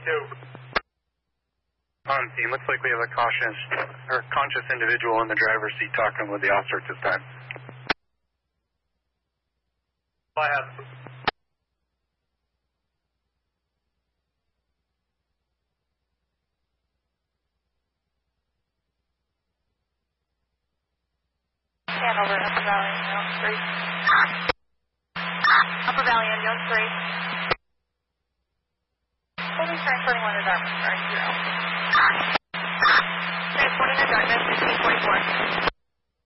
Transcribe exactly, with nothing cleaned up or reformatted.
two. On scene, looks like we have a cautious or conscious individual in the driver's seat talking with the officer at this time. I have. Hanover, Upper Valley, Ambulance three. Upper Valley, Ambulance three. Holding transporting one to Dartmouth, sorry, zero. Transporting to Dartmouth, fifteen forty-four.